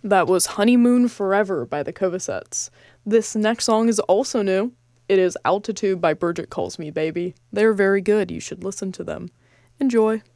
That was Honeymoon Forever by the Covacets. This next song is also new. It is Altitude by Bridget Calls Me Baby. They're very good. You should listen to them. Enjoy.